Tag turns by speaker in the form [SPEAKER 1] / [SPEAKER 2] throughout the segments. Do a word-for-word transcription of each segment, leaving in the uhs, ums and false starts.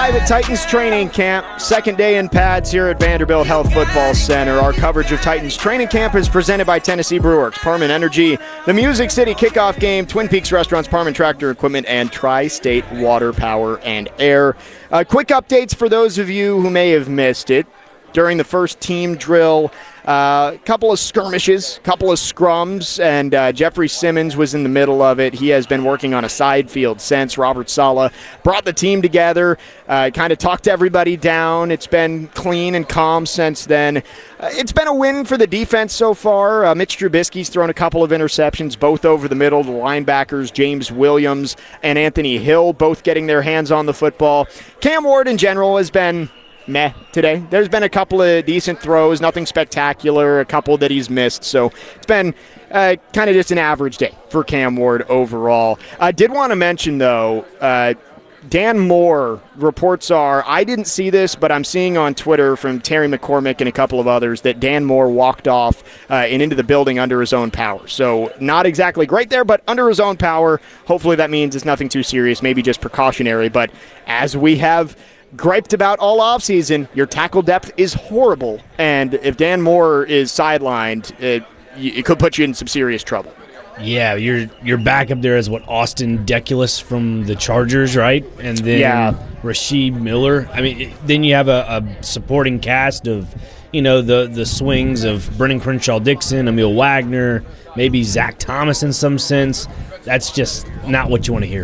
[SPEAKER 1] live at Titans training camp. Second day in pads here at Vanderbilt Health Football Center. Our coverage of Titans training camp is presented by Tennessee Brewworks, Parman Energy, the Music City Kickoff Game, Twin Peaks Restaurants, Parman Tractor Equipment, and Tri-State Water, Power, and Air. Uh, quick updates for those of you who may have missed it. During the first team drill, a uh, couple of skirmishes, couple of scrums, and uh, Jeffrey Simmons was in the middle of it. He has been working on a side field since. Robert Saleh brought the team together, uh, kind of talked everybody down. It's been clean and calm since then. Uh, it's been a win for the defense so far. Uh, Mitch Trubisky's thrown a couple of interceptions, both over the middle. The linebackers, James Williams and Anthony Hill, both getting their hands on the football. Cam Ward, in general, has been meh today. There's been a couple of decent throws, nothing spectacular, a couple that he's missed. So it's been uh, kind of just an average day for Cam Ward overall. I did want to mention, though, uh, Dan Moore, reports are, I didn't see this, but I'm seeing on Twitter from Terry McCormick and a couple of others that Dan Moore walked off uh, and into the building under his own power. So not exactly great there, but under his own power. Hopefully that means it's nothing too serious, maybe just precautionary. But as we have griped about all offseason, your tackle depth is horrible, and if Dan Moore is sidelined, it, it could put you in some serious trouble.
[SPEAKER 2] Yeah, your your backup there is what, Austin Deculus from the Chargers, right? And then
[SPEAKER 1] yeah.
[SPEAKER 2] Rasheed Miller. I mean, it, then you have a, a supporting cast of, you know, the the swings of Brennan Crenshaw-Dixon, Emil Wagner, maybe Zach Thomas in some sense. That's just not what you want to hear.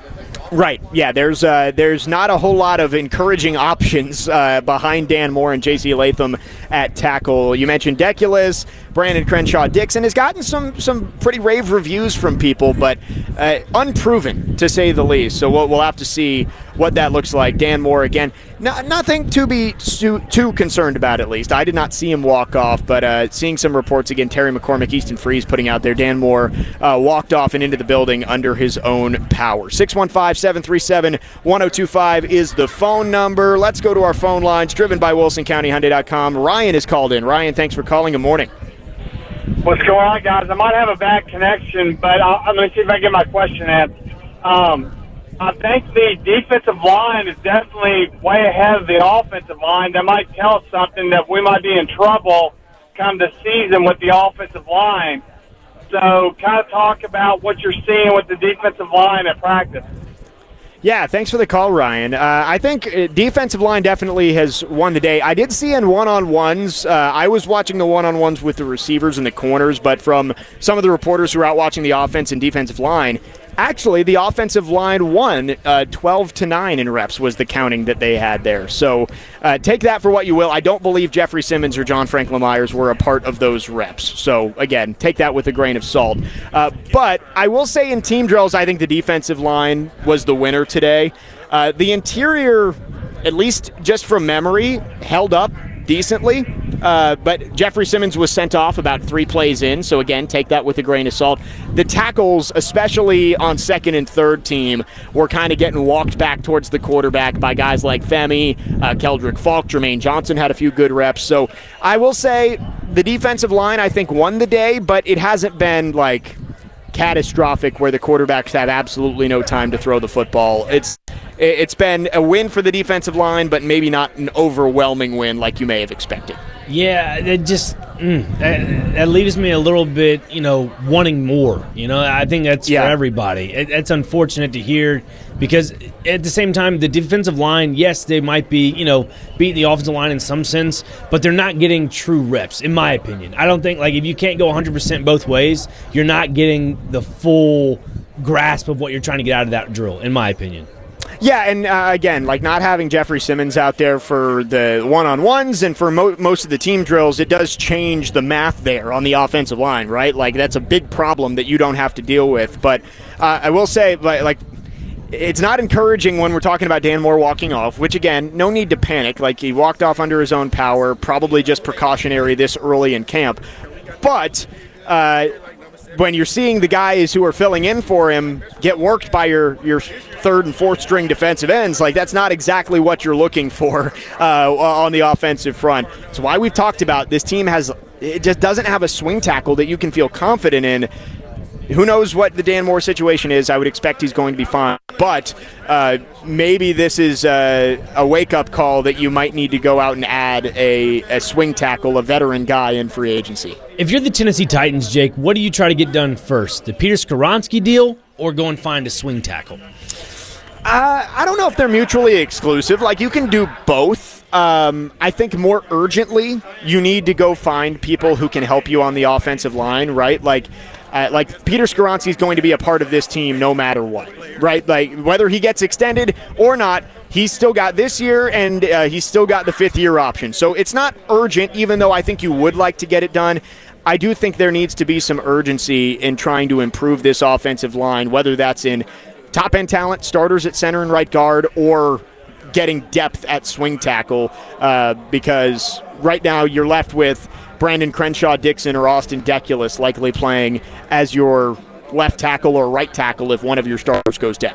[SPEAKER 1] Right, yeah, there's uh, there's not a whole lot of encouraging options uh, behind Dan Moore and J C Latham at tackle. You mentioned Deculus. Brandon Crenshaw-Dixon has gotten some, some pretty rave reviews from people, but uh, unproven, to say the least. So we'll, we'll have to see what that looks like. Dan Moore, again, no, nothing to be too, too concerned about, at least. I did not see him walk off, but uh, seeing some reports, again, Terry McCormick, Easton Freeze putting out there, Dan Moore uh, walked off and into the building under his own power. six one five, seven three seven, one oh two five is the phone number. Let's go to our phone lines, driven by Wilson County Hyundai dot com. Ryan is called in. Ryan, thanks for calling. Good morning.
[SPEAKER 3] What's going on, guys? I might have a bad connection, but I'll, I'm going to see if I can get my question answered. Um, I think the defensive line is definitely way ahead of the offensive line. That might tell us something that we might be in trouble come the season with the offensive line. So kind of talk about what you're seeing with the defensive line at practice.
[SPEAKER 1] Yeah, thanks for the call, Ryan. Uh, I think defensive line definitely has won the day. I did see in one-on-ones, uh, I was watching the one-on-ones with the receivers and the corners, but from some of the reporters who were out watching the offense and defensive line, actually the offensive line won uh, twelve to nine in reps was the counting that they had there. So uh, take that for what you will. I don't believe Jeffrey Simmons or John Franklin Myers were a part of those reps. So, again, take that with a grain of salt. Uh, but I will say in team drills, I think the defensive line was the winner today. Uh, the interior, at least just from memory, held up decently. Uh, but Jeffrey Simmons was sent off about three plays in, so again, take that with a grain of salt. The tackles, especially on second and third team, were kind of getting walked back towards the quarterback by guys like Femi, uh, Keldrick Falk, Jermaine Johnson had a few good reps. So I will say the defensive line, I think, won the day, but it hasn't been like catastrophic where the quarterbacks have absolutely no time to throw the football. It's It's been a win for the defensive line, but maybe not an overwhelming win like you may have expected.
[SPEAKER 2] Yeah, it just mm, that, that leaves me a little bit, you know, wanting more. You know, I think that's yeah. for everybody. It, it's unfortunate to hear because at the same time, the defensive line, yes, they might be, you know, beating the offensive line in some sense, but they're not getting true reps, in my opinion. I don't think, like, if you can't go one hundred percent both ways, you're not getting the full grasp of what you're trying to get out of that drill, in my opinion.
[SPEAKER 1] Yeah, and uh, again, like not having Jeffrey Simmons out there for the one-on-ones and for mo- most of the team drills, it does change the math there on the offensive line, right? Like that's a big problem that you don't have to deal with. But uh, I will say, like, it's not encouraging when we're talking about Dan Moore walking off, which, again, no need to panic. Like, he walked off under his own power, probably just precautionary this early in camp. But uh, when you're seeing the guys who are filling in for him get worked by your, your third and fourth string defensive ends, like that's not exactly what you're looking for uh, on the offensive front. It's why we've talked about this team has – it just doesn't have a swing tackle that you can feel confident in. who knows what the Dan Moore situation is? I would expect he's going to be fine. But uh, maybe this is a, a wake-up call that you might need to go out and add a, a swing tackle, a veteran guy in free agency.
[SPEAKER 2] If you're the Tennessee Titans, Jake, what do you try to get done first? The Peter Skoronski deal or go and find a swing tackle?
[SPEAKER 1] Uh, I don't know if they're mutually exclusive. Like, you can do both. Um, I think more urgently, you need to go find people who can help you on the offensive line, right? Like, uh, like Peter Skoronski is going to be a part of this team no matter what, right? Like, whether he gets extended or not, he's still got this year, and uh, he's still got the fifth-year option. So it's not urgent, even though I think you would like to get it done. I do think there needs to be some urgency in trying to improve this offensive line, whether that's in top-end talent, starters at center and right guard, or getting depth at swing tackle, uh, because right now you're left with Brandon Crenshaw-Dixon or Austin Deculus likely playing as your left tackle or right tackle if one of your starters goes down.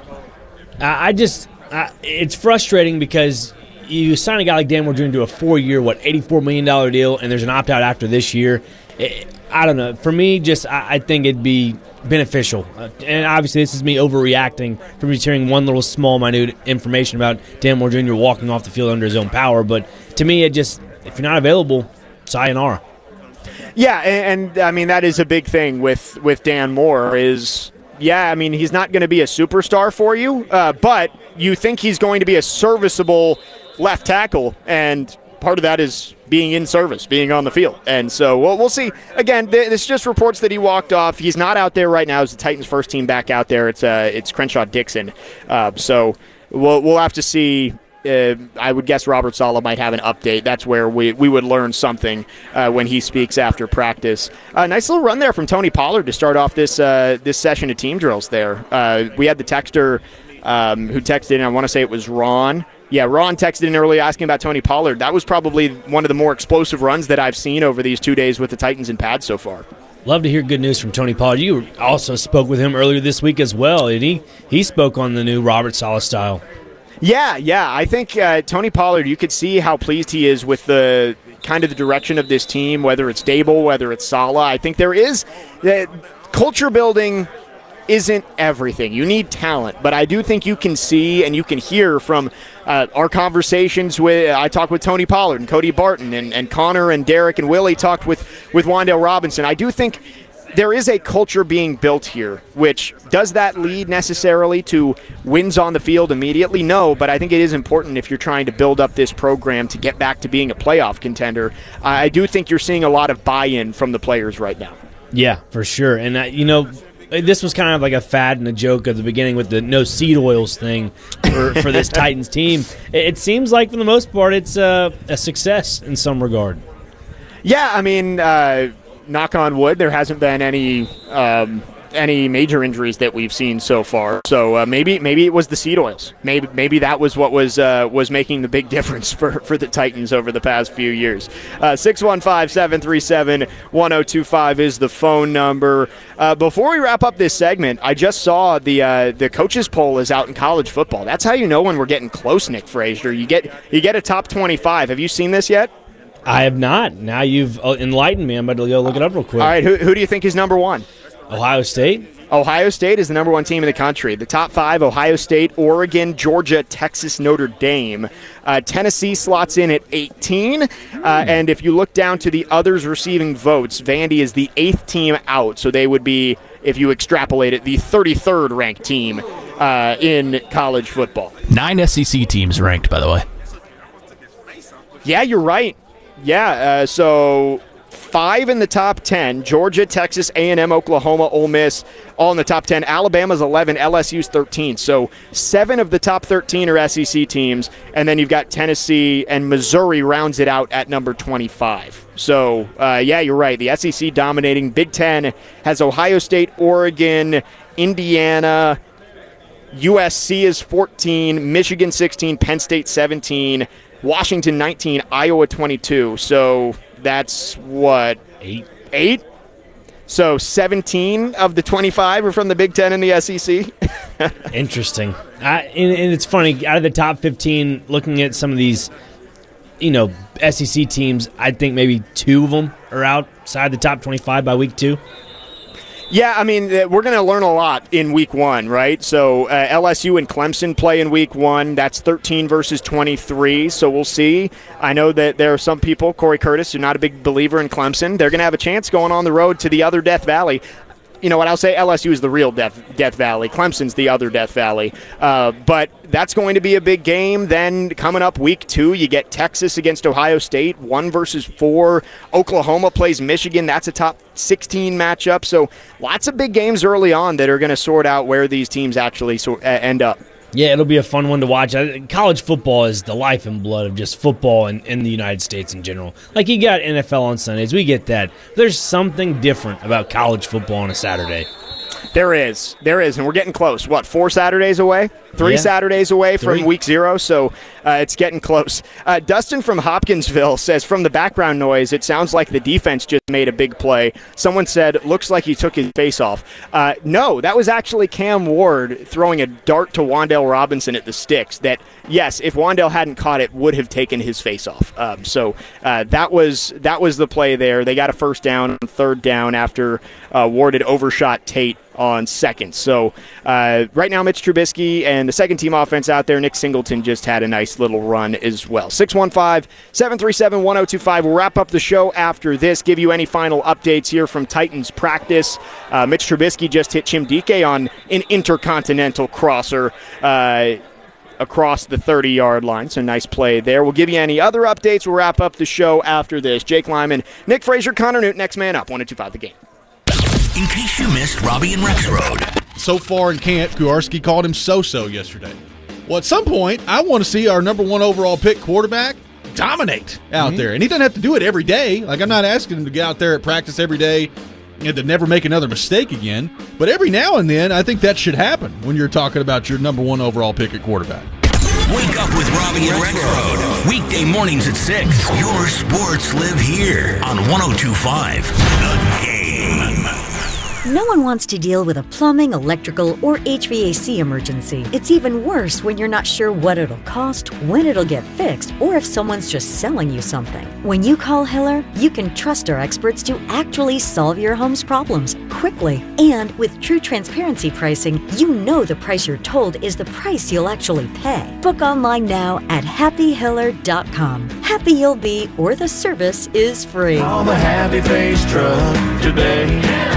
[SPEAKER 2] I just uh, – it's frustrating because you sign a guy like Dan Moore Junior to a four-year, what, eighty-four million dollars deal, and there's an opt-out after this year. It, I don't know. For me, just I, I think it'd be beneficial. Uh, and obviously this is me overreacting from just hearing one little small, minute information about Dan Moore Junior walking off the field under his own power. But to me, it just – if you're not available, sayonara.
[SPEAKER 1] Yeah, and, and I mean, that is a big thing with, with Dan Moore is, yeah, I mean, he's not going to be a superstar for you, uh, but you think he's going to be a serviceable left tackle, and part of that is being in service, being on the field. And so we'll, we'll see. Again, th- this just reports that he walked off. He's not out there right now as the Titans' first team back out there. It's uh, it's Crenshaw-Dixon. Uh, so we'll, we'll have to see. Uh, I would guess Robert Saleh might have an update. That's where we, we would learn something uh, when he speaks after practice. Uh, nice little run there from Tony Pollard to start off this uh, this session of team drills there. Uh, we had the texter um, who texted in, I want to say it was Ron. Yeah, Ron texted in early asking about Tony Pollard. That was probably one of the more explosive runs that I've seen over these two days with the Titans and pads so far.
[SPEAKER 2] Love to hear good news from Tony Pollard. You also spoke with him earlier this week as well, and he, he spoke on the new Robert Saleh style.
[SPEAKER 1] Yeah, yeah. I think uh, Tony Pollard, you could see how pleased he is with the kind of the direction of this team, whether it's Dable, whether it's Saleh. I think there is uh, culture building isn't everything. You need talent, but I do think you can see and you can hear from uh, our conversations with, I talked with Tony Pollard and Cody Barton, and, and Connor and Derek and Willie talked with, with Wan'Dale Robinson. I do think there is a culture being built here, which does that lead necessarily to wins on the field immediately? No, but I think it is important if you're trying to build up this program to get back to being a playoff contender. I do think you're seeing a lot of buy-in from the players right now.
[SPEAKER 2] Yeah, for sure. And, uh, you know, this was kind of like a fad and a joke at the beginning with the no seed oils thing for, for this Titans team. It seems like, for the most part, it's uh, a success in some regard.
[SPEAKER 1] Yeah, I mean, uh, knock on wood, there hasn't been any um, any major injuries that we've seen so far. So uh, maybe maybe it was the seed oils. Maybe maybe that was what was uh, was making the big difference for, for the Titans over the past few years. Uh, six one five, seven three seven, one oh two five is the phone number. Uh, before we wrap up this segment, I just saw the uh, the coaches poll is out in college football. That's how you know when we're getting close, Nick Frazier. You get you get a top twenty-five. Have you seen this yet?
[SPEAKER 2] I have not. Now you've enlightened me. I'm about to go look it up real quick.
[SPEAKER 1] All right, who, who do you think is number one?
[SPEAKER 2] Ohio State.
[SPEAKER 1] Ohio State is the number one team in the country. The top five, Ohio State, Oregon, Georgia, Texas, Notre Dame. Uh, Tennessee slots in at eighteen. Uh, and if you look down to the others receiving votes, Vandy is the eighth team out. So they would be, if you extrapolate it, the thirty-third ranked team uh, in college football.
[SPEAKER 4] Nine S E C teams ranked, by the way.
[SPEAKER 1] Yeah, you're right. Yeah, uh, so five in the top ten, Georgia, Texas, A and M, Oklahoma, Ole Miss, all in the top ten. Alabama's eleven, L S U's thirteen. So seven of the top thirteen are S E C teams, and then you've got Tennessee and Missouri rounds it out at number twenty-five. So, uh, yeah, you're right. The S E C dominating. Big Ten has Ohio State, Oregon, Indiana, U S C is fourteen, Michigan sixteen, Penn State seventeen, Washington nineteen, Iowa twenty-two. So that's what?
[SPEAKER 2] Eight.
[SPEAKER 1] Eight? So seventeen of the twenty-five are from the Big Ten and the S E C?
[SPEAKER 2] Interesting. I, and, and it's funny, out of the top fifteen, looking at some of these, you know, S E C teams, I think maybe two of them are outside the top twenty-five by week two.
[SPEAKER 1] Yeah, I mean, we're going to learn a lot in week one, right? So uh, L S U and Clemson play in week one. That's thirteen versus twenty-three, so we'll see. I know that there are some people, Corey Curtis, who's not a big believer in Clemson. They're going to have a chance going on the road to the other Death Valley. You know what, I'll say L S U is the real Death, Death Valley. Clemson's the other Death Valley. Uh, but that's going to be a big game. Then coming up week two, you get Texas against Ohio State, one versus four. Oklahoma plays Michigan. That's a top sixteen matchup. So lots of big games early on that are going to sort out where these teams actually sort, uh, end up.
[SPEAKER 2] Yeah, it'll be a fun one to watch. College football is the life and blood of just football in, in the United States in general. Like, you got N F L on Sundays. We get that. There's something different about college football on a Saturday.
[SPEAKER 1] There is. There is. And we're getting close. What, four Saturdays away? Three yeah. Saturdays away Three. from week zero, so uh, it's getting close. Uh, Dustin from Hopkinsville says, from the background noise, it sounds like the defense just made a big play. Someone said, looks like he took his face off. Uh, no, that was actually Cam Ward throwing a dart to Wan'Dale Robinson at the sticks that, yes, if Wan'Dale hadn't caught it, would have taken his face off. Um, so uh, that was that was the play there. They got a first down on third down after uh, Ward had overshot Tate on second. So uh, right now, Mitch Trubisky and the second team offense out there, Nick Singleton just had a nice little run as well. six one five, seven three seven, one oh two five. We'll wrap up the show after this, give you any final updates here from Titans practice. Uh, Mitch Trubisky just hit Chim Dike on an intercontinental crosser uh, across the thirty-yard line. So nice play there. We'll give you any other updates. We'll wrap up the show after this. Jake Lyman, Nick Frazier, Connor Newton, next man up. one oh two five The Game.
[SPEAKER 5] In case you missed Robbie and Rex Road.
[SPEAKER 6] So far in camp, Kuharski called him so-so yesterday. Well, at some point, I want to see our number one overall pick quarterback dominate out mm-hmm. there. And he doesn't have to do it every day. Like, I'm not asking him to get out there at practice every day and to never make another mistake again. But every now and then, I think that should happen when you're talking about your number one overall pick at quarterback.
[SPEAKER 5] Wake up with Robbie and Rex Road. Weekday mornings at six. Your sports live here on one oh two five The Game.
[SPEAKER 7] No one wants to deal with a plumbing, electrical, or H V A C emergency. It's even worse when you're not sure what it'll cost, when it'll get fixed, or if someone's just selling you something. When you call Hiller, you can trust our experts to actually solve your home's problems quickly. And with true transparency pricing, you know the price you're told is the price you'll actually pay. Book online now at happy hiller dot com. Happy you'll be, or the service is free.
[SPEAKER 8] Call the Happy Face Truck today.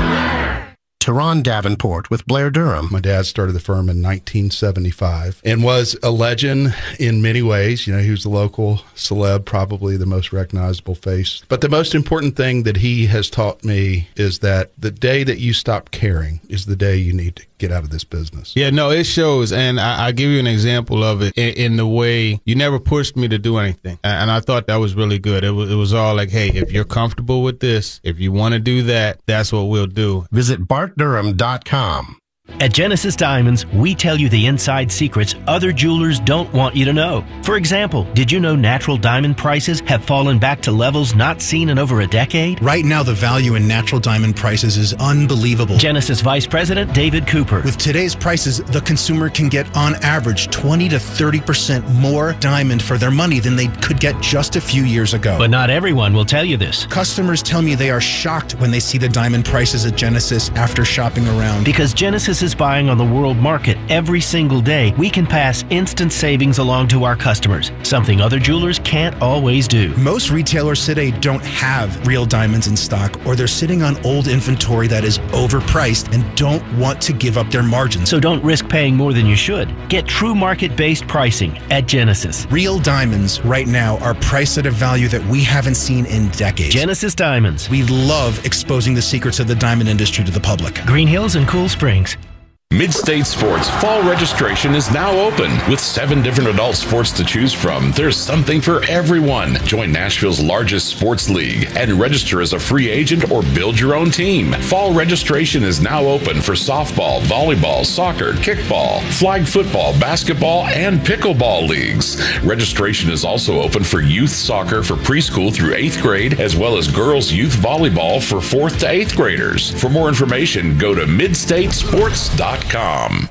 [SPEAKER 9] Teron Davenport with Blair Durham.
[SPEAKER 10] My dad started the firm in nineteen seventy-five and was a legend in many ways. You know, he was the local celeb, probably the most recognizable face. But the most important thing that he has taught me is that the day that you stop caring is the day you need to get out of this business.
[SPEAKER 11] Yeah, no, it shows. And I, I'll give you an example of it in, in the way you never pushed me to do anything. And I thought that was really good. It was, it was all like, hey, if you're comfortable with this, if you want to do that, that's what we'll do.
[SPEAKER 9] Visit bart durham dot com.
[SPEAKER 12] At Genesis Diamonds, we tell you the inside secrets other jewelers don't want you to know. For example, did you know natural diamond prices have fallen back to levels not seen in over a decade?
[SPEAKER 13] Right now, the value in natural diamond prices is unbelievable.
[SPEAKER 12] Genesis Vice President David Cooper.
[SPEAKER 13] With today's prices, the consumer can get on average twenty to thirty percent more diamond for their money than they could get just a few years ago.
[SPEAKER 12] But not everyone will tell you this.
[SPEAKER 13] Customers tell me they are shocked when they see the diamond prices at Genesis after shopping around.
[SPEAKER 12] Because Genesis is buying on the world market every single day, we can pass instant savings along to our customers, something other jewelers can't always do.
[SPEAKER 13] Most retailers today don't have real diamonds in stock, or they're sitting on old inventory that is overpriced and don't want to give up their margins.
[SPEAKER 12] So don't risk paying more than you should. Get true market-based pricing at Genesis.
[SPEAKER 13] Real diamonds right now are priced at a value that we haven't seen in decades.
[SPEAKER 12] Genesis Diamonds.
[SPEAKER 13] We love exposing the secrets of the diamond industry to the public.
[SPEAKER 12] Green Hills and Cool Springs.
[SPEAKER 14] Mid-State Sports fall registration is now open. With seven different adult sports to choose from, there's something for everyone. Join Nashville's largest sports league and register as a free agent or build your own team. Fall registration is now open for softball, volleyball, soccer, kickball, flag football, basketball, and pickleball leagues. Registration is also open for youth soccer for preschool through eighth grade, as well as girls youth volleyball for fourth to eighth graders. For more information, go to mid state sports dot com.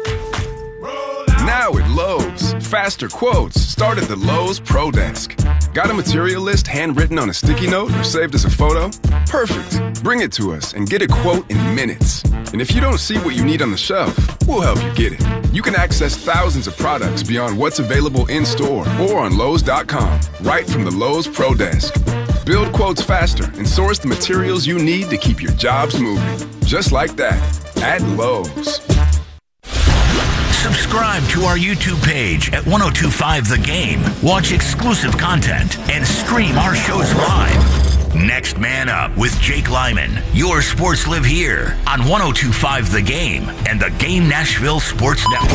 [SPEAKER 15] Now at Lowe's, faster quotes start at the Lowe's Pro Desk. Got a material list handwritten on a sticky note or saved as a photo? Perfect. Bring it to us and get a quote in minutes. And if you don't see what you need on the shelf, we'll help you get it. You can access thousands of products beyond what's available in-store or on Lowe's dot com, right from the Lowe's Pro Desk. Build quotes faster and source the materials you need to keep your jobs moving. Just like that, at Lowe's.
[SPEAKER 5] Subscribe to our YouTube page at ten twenty-five The Game. Watch exclusive content and stream our shows live. Next Man Up with Jake Lyman. Your sports live here on ten twenty-five The Game and the Game Nashville Sports Network.